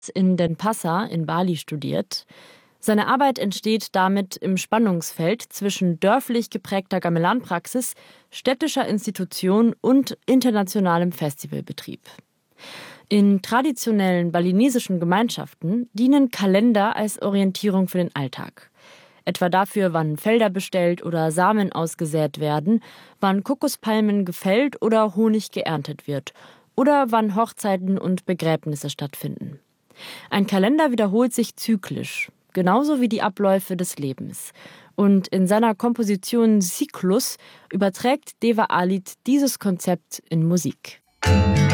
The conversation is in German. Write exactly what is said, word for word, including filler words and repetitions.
in Denpasar in Bali studiert. Seine Arbeit entsteht damit im Spannungsfeld zwischen dörflich geprägter Gamelan-Praxis, städtischer Institution und internationalem Festivalbetrieb. In traditionellen balinesischen Gemeinschaften dienen Kalender als Orientierung für den Alltag. Etwa dafür, wann Felder bestellt oder Samen ausgesät werden, wann Kokospalmen gefällt oder Honig geerntet wird oder wann Hochzeiten und Begräbnisse stattfinden. Ein Kalender wiederholt sich zyklisch, genauso wie die Abläufe des Lebens. Und in seiner Komposition Cyklus überträgt Deva Alit dieses Konzept in Musik.